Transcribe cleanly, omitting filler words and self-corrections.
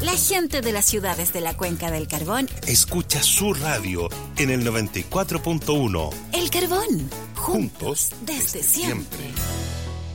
La gente de las ciudades de la Cuenca del Carbón escucha su radio en el 94.1. El Carbón, Juntos desde siempre.